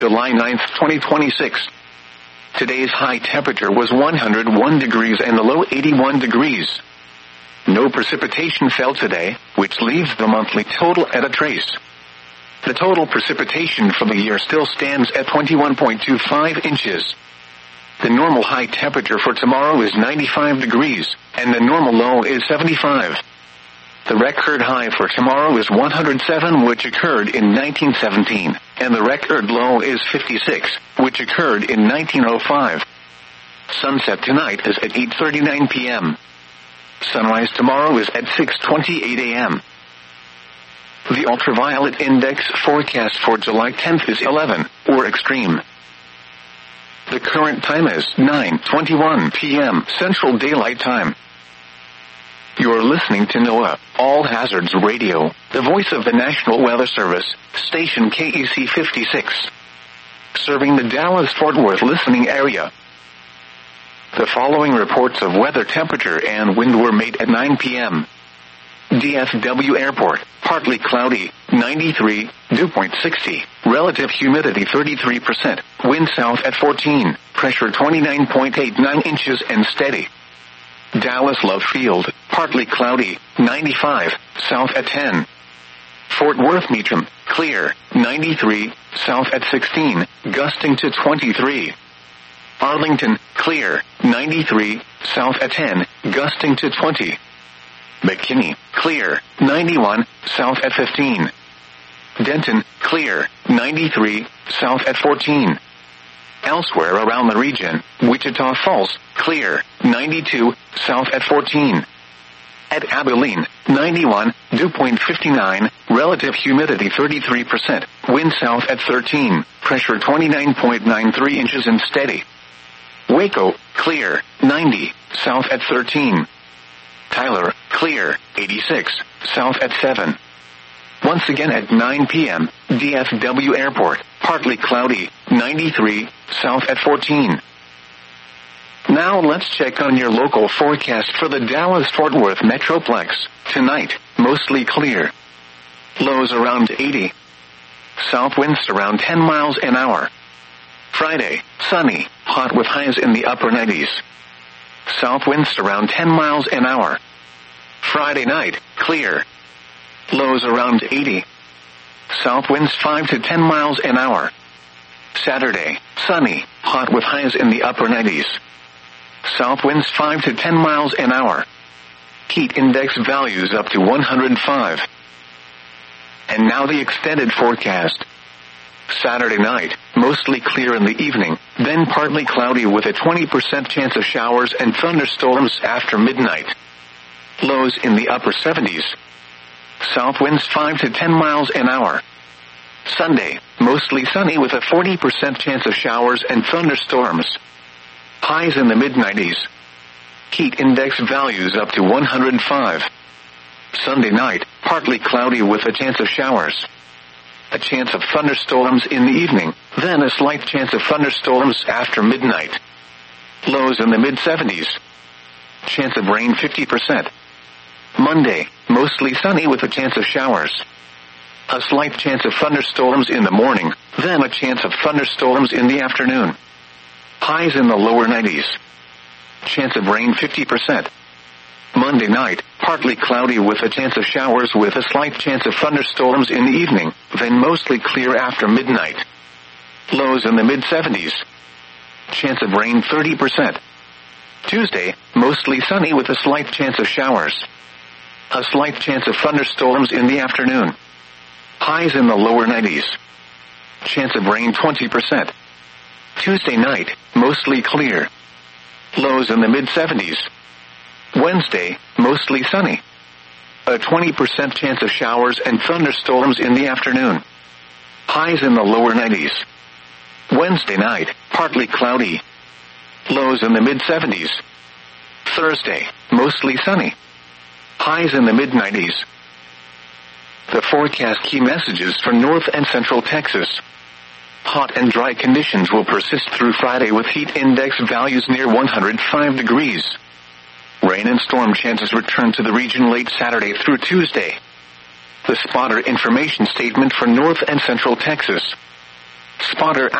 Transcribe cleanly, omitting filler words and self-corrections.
July 9th, 2026. Today's high temperature was 101 degrees and the low 81 degrees. No precipitation fell today, which leaves the monthly total at a trace. The total precipitation for the year still stands at 21.25 inches. The normal high temperature for tomorrow is 95 degrees, and the normal low is 75. The record high for tomorrow is 107, which occurred in 1917, and the record low is 56, which occurred in 1905. Sunset tonight is at 8:39 p.m. Sunrise tomorrow is at 6:28 a.m. The ultraviolet index forecast for July 10th is 11, or extreme. The current time is 9:21 p.m. Central Daylight Time. You're listening to NOAA, All Hazards Radio, the voice of the National Weather Service, station KEC 56. Serving the Dallas-Fort Worth listening area. The following reports of weather temperature and wind were made at 9 p.m. DFW Airport, partly cloudy, 93, dew point 60, relative humidity 33%, wind south at 14, pressure 29.89 inches and steady. Dallas Love Field, partly cloudy, 95, south at 10. Fort Worth Meacham, clear, 93, south at 16, gusting to 23. Arlington, clear, 93, south at 10, gusting to 20. McKinney, clear, 91, south at 15. Denton, clear, 93, south at 14. Elsewhere around the region, Wichita Falls, clear, 92, south at 14. At Abilene, 91, dew point 59, relative humidity 33%, wind south at 13, pressure 29.93 inches and steady. Waco, clear, 90, south at 13. Tyler, clear, 86, south at 7. Once again at 9 p.m., DFW Airport, partly cloudy, 93, south at 14. Now let's check on your local forecast for the Dallas-Fort Worth Metroplex. Tonight, mostly clear. Lows around 80. South winds around 10 miles an hour. Friday, sunny, hot with highs in the upper 90s. South winds around 10 miles an hour. Friday night, clear. Lows around 80. South winds 5 to 10 miles an hour. Saturday, sunny, hot with highs in the upper 90s. South winds 5 to 10 miles an hour. Heat index values up to 105. And now the extended forecast. Saturday night, mostly clear in the evening, then partly cloudy with a 20% chance of showers and thunderstorms after midnight. Lows in the upper 70s. South winds 5 to 10 miles an hour. Sunday, mostly sunny with a 40% chance of showers and thunderstorms. Highs in the mid-90s. Heat index values up to 105. Sunday night, partly cloudy with a chance of showers. A chance of thunderstorms in the evening, then a slight chance of thunderstorms after midnight. Lows in the mid-70s. Chance of rain 50%. Monday, mostly sunny with a chance of showers. A slight chance of thunderstorms in the morning, then a chance of thunderstorms in the afternoon. Highs in the lower 90s. Chance of rain 50%. Monday night, partly cloudy with a chance of showers with a slight chance of thunderstorms in the evening, then mostly clear after midnight. Lows in the mid-70s. Chance of rain 30%. Tuesday, mostly sunny with a slight chance of showers. A slight chance of thunderstorms in the afternoon. Highs in the lower 90s. Chance of rain 20%. Tuesday night, mostly clear. Lows in the mid-70s. Wednesday, mostly sunny. A 20% chance of showers and thunderstorms in the afternoon. Highs in the lower 90s. Wednesday night, partly cloudy. Lows in the mid-70s. Thursday, mostly sunny. Highs in the mid-90s. The forecast key messages for North and Central Texas. Hot and dry conditions will persist through Friday with heat index values near 105 degrees. Rain and storm chances return to the region late Saturday through Tuesday. The spotter information statement for North and Central Texas. Spotter